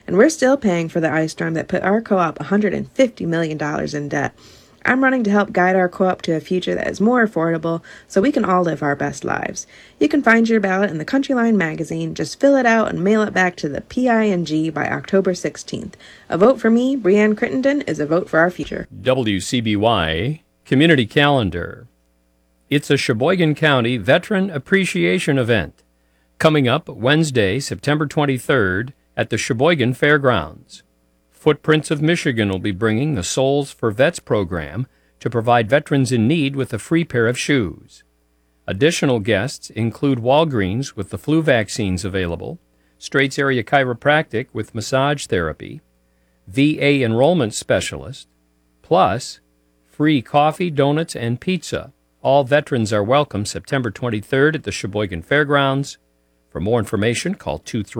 and we're still paying for the ice storm that put our co-op $150 million in debt. I'm running to help guide our co-op to a future that is more affordable so we can all live our best lives. You can find your ballot in the Countryline magazine. Just fill it out and mail it back to the PING by October 16th. A vote for me, Breanne Crittenden, is a vote for our future. WCBY Community Calendar. It's a Sheboygan County Veteran Appreciation Event coming up Wednesday, September 23rd at the Sheboygan Fairgrounds. Footprints of Michigan will be bringing the Souls for Vets program to provide veterans in need with a free pair of shoes. Additional guests include Walgreens with the flu vaccines available, Straits Area Chiropractic with massage therapy, VA enrollment specialist, plus free coffee, donuts, and pizza. All veterans are welcome September 23rd at the Sheboygan Fairgrounds. For more information, call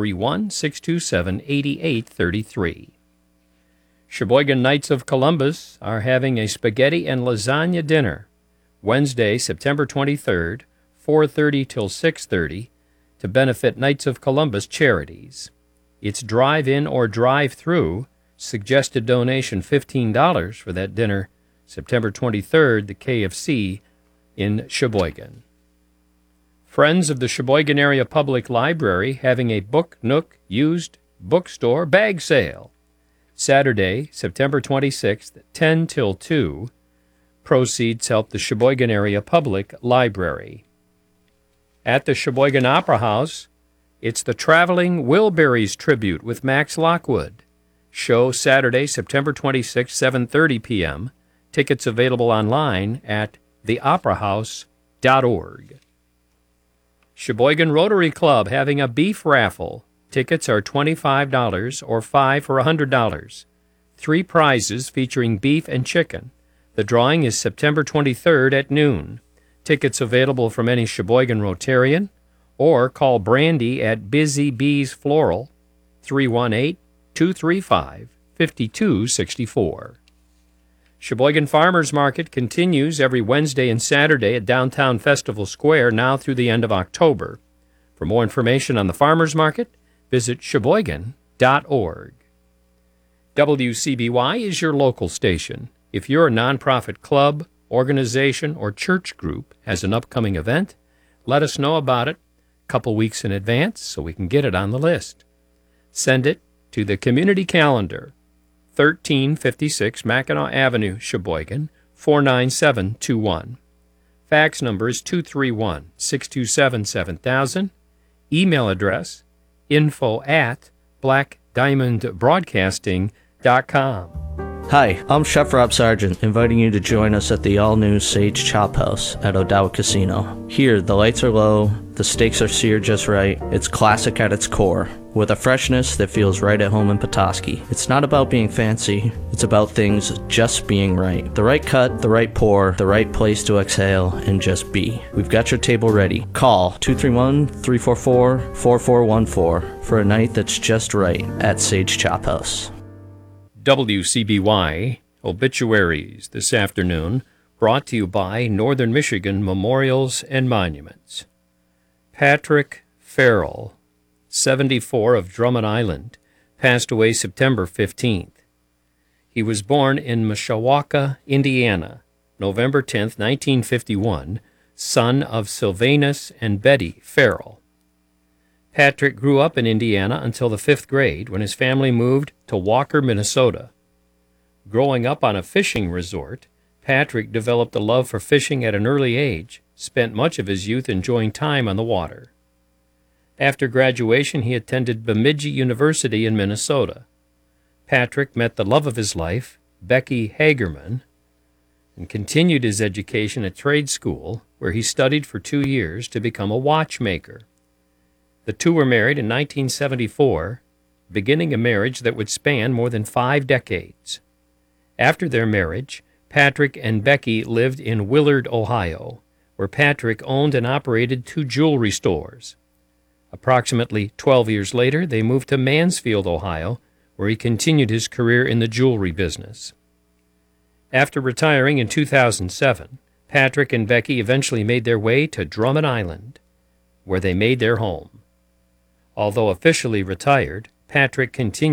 231-627-8833. Sheboygan Knights of Columbus are having a spaghetti and lasagna dinner Wednesday, September 23rd, 4:30 till 6:30, to benefit Knights of Columbus charities. It's drive-in or drive-through. Suggested donation $15 for that dinner, September 23rd, the KFC in Sheboygan. Friends of the Sheboygan Area Public Library having a Book Nook used bookstore bag sale. Saturday, September 26th, 10 till 2. Proceeds help the Sheboygan Area Public Library. At the Sheboygan Opera House, it's the Traveling Wilburys Tribute with Max Lockwood. Show Saturday, September 26th, 7:30 p.m. Tickets available online at theoperahouse.org. Sheboygan Rotary Club having a beef raffle. Tickets are $25 or 5 for $100. 3 prizes featuring beef and chicken. The drawing is September 23rd at noon. Tickets available from any Sheboygan Rotarian, or call Brandy at Busy Bees Floral, 318-235-5264. Sheboygan Farmers Market continues every Wednesday and Saturday at Downtown Festival Square now through the end of October. For more information on the Farmers Market, visit Sheboygan.org. WCBY is your local station. If your nonprofit club, organization, or church group has an upcoming event, let us know about it a couple weeks in advance so we can get it on the list. Send it to the Community Calendar, 1356 Mackinac Avenue, Sheboygan, 49721. Fax number is 231-627-7000. Email address info@blackdiamondbroadcasting.com. Hi, I'm Chef Rob Sargent, inviting you to join us at the all-new Sage Chop House at Odawa Casino. Here, the lights are low, the steaks are seared just right, it's classic at its core, with a freshness that feels right at home in Petoskey. It's not about being fancy, it's about things just being right. The right cut, the right pour, the right place to exhale, and just be. We've got your table ready. Call 231-344-4414 for a night that's just right at Sage Chop House. WCBY Obituaries this afternoon, brought to you by Northern Michigan Memorials and Monuments. Patrick Farrell, 74, of Drummond Island, passed away September 15th. He was born in Mishawaka, Indiana, November 10th, 1951, son of Sylvanus and Betty Farrell. Patrick grew up in Indiana until the 5th grade when his family moved to Walker, Minnesota. Growing up on a fishing resort, Patrick developed a love for fishing at an early age, spent much of his youth enjoying time on the water. After graduation, he attended Bemidji University in Minnesota. Patrick met the love of his life, Becky Hagerman, and continued his education at trade school, where he studied for 2 years to become a watchmaker. The two were married in 1974, beginning a marriage that would span more than 5 decades. After their marriage, Patrick and Becky lived in Willard, Ohio, where Patrick owned and operated 2 jewelry stores. Approximately 12 years later, they moved to Mansfield, Ohio, where he continued his career in the jewelry business. After retiring in 2007, Patrick and Becky eventually made their way to Drummond Island, where they made their home. Although officially retired, Patrick continued